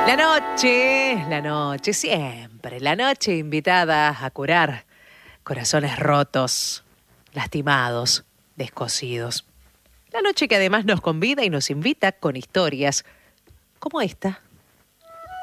La noche, siempre. La noche invitada a curar corazones rotos, lastimados, descosidos. La noche que además nos convida y nos invita con historias como esta.